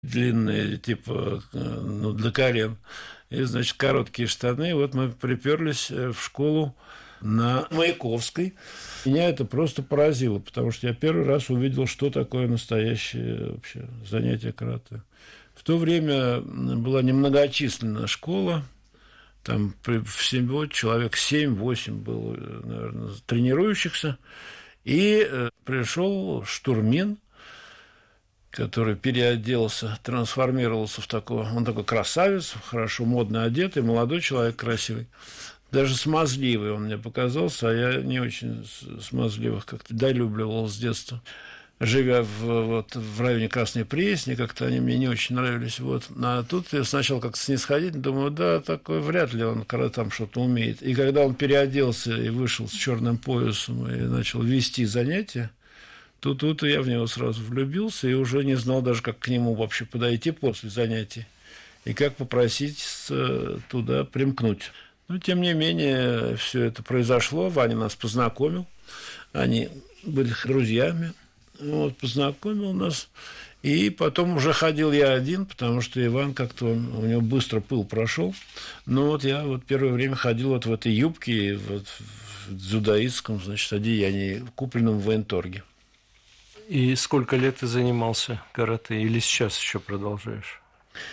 длинные, типа, до колен, и, значит, короткие штаны. Вот мы приперлись в школу на Маяковской. Меня это просто поразило, потому что я первый раз увидел, что такое настоящее вообще занятие карате. В то время была немногочисленная школа, там всего человек 7-8 было, наверное, тренирующихся, и пришел штурмин, который переоделся, трансформировался в такого, он такой красавец, хорошо модно одетый, молодой человек красивый. Даже смазливый он мне показался, а я не очень смазливых как-то долюбливал с детства. Живя в районе Красной Пресни, как-то они мне не очень нравились. Вот. А тут я сначала как-то снисходительно думаю, да, такой вряд ли он когда там что-то умеет. И когда он переоделся и вышел с черным поясом и начал вести занятия, тут я в него сразу влюбился и уже не знал даже, как к нему вообще подойти после занятий и как попросить туда примкнуть. Но, тем не менее, все это произошло. Ваня нас познакомил. Они были друзьями. Вот, познакомил нас. И потом уже ходил я один, потому что Иван как-то, у него быстро пыл прошел. Но вот я первое время ходил вот в этой юбке, в дзюдоистском, значит, одеянии, купленном в военторге. И сколько лет ты занимался карате? Или сейчас еще продолжаешь?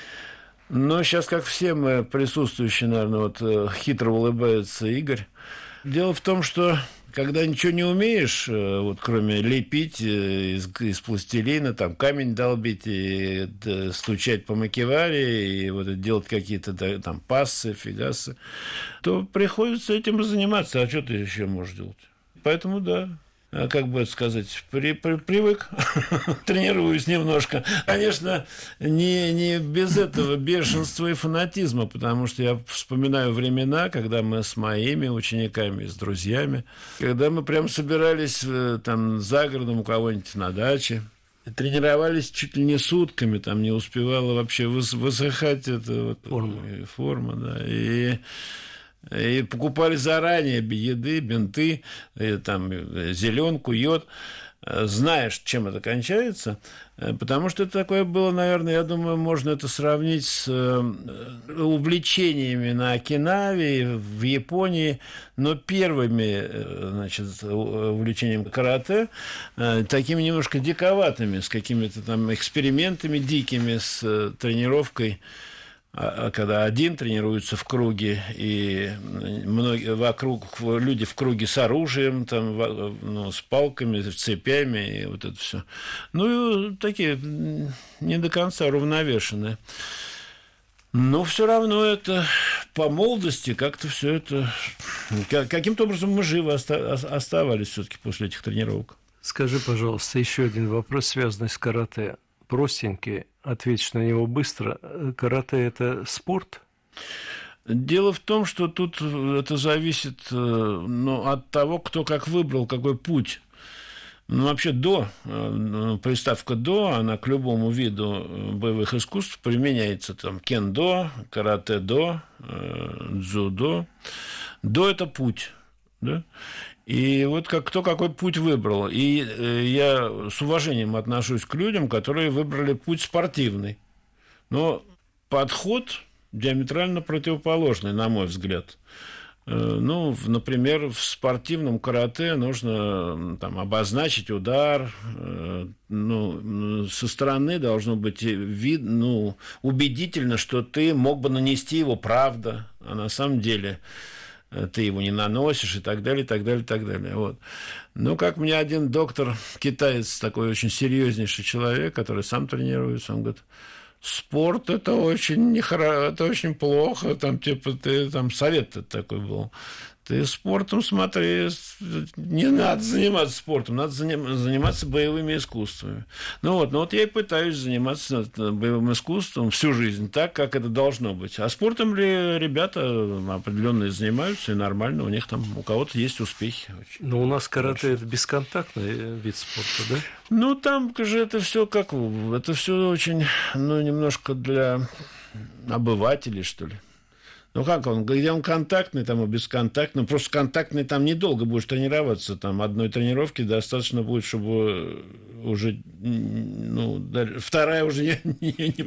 Ну, сейчас, как все мы присутствующие, наверное, хитро улыбается Игорь. Дело в том, что когда ничего не умеешь, кроме лепить из пластилина, там, камень долбить, и стучать по макеваре, и делать какие-то там пассы, фигасы, то приходится этим заниматься. А что ты еще можешь делать? Поэтому, да. Как бы это сказать, привык, тренируюсь немножко. Конечно, не без этого бешенства и фанатизма, потому что я вспоминаю времена, когда мы с моими учениками, с друзьями, когда мы прям собирались там за городом у кого-нибудь на даче, тренировались чуть ли не сутками, там не успевала вообще высыхать эта форма, да, и покупали заранее еды, бинты, там, зеленку, йод, зная, чем это кончается, потому что это такое было, наверное, я думаю, можно это сравнить с увлечениями на Окинаве, в Японии, но первыми, значит, увлечением карате, такими немножко диковатыми, с какими-то там экспериментами дикими, с тренировкой. Когда один тренируется в круге, и многие вокруг люди в круге с оружием, там, с палками, с цепями, и вот это все. Ну, и такие не до конца уравновешенные. Но все равно это по молодости как-то все это... Каким-то образом мы живы оставались все-таки после этих тренировок. Скажи, пожалуйста, еще один вопрос, связанный с карате. Простенький, ответишь на него быстро. Карате – это спорт? Дело в том, что тут это зависит от того, кто как выбрал, какой путь. Вообще приставка «до», она к любому виду боевых искусств применяется. Там кендо, карате-до, дзюдо. «До» – это путь. Да? И вот кто какой путь выбрал. И я с уважением отношусь к людям, которые выбрали путь спортивный. Но подход диаметрально противоположный, на мой взгляд. Например, в спортивном карате нужно там обозначить удар, со стороны должно быть видно, убедительно, что ты мог бы нанести его правда, а на самом деле ты его не наносишь и так далее, и так далее, и так далее. Вот. Как мне один доктор, китаец, такой очень серьезнейший человек, который сам тренируется, он говорит: спорт – это очень это очень плохо, совет такой был. Ты спортом смотри, не надо заниматься спортом, надо заниматься боевыми искусствами. Вот я и пытаюсь заниматься боевым искусством всю жизнь, так, как это должно быть. А спортом ребята определенно занимаются, и нормально, у них там, у кого-то есть успехи. Но у нас карате – это бесконтактный вид спорта, да? Там же это все это все очень, немножко для обывателей, что ли. Ну, как он? Где он контактный, там и бесконтактный. Просто контактный там недолго будешь тренироваться. Там одной тренировки достаточно будет, чтобы уже... Ну, вторая уже не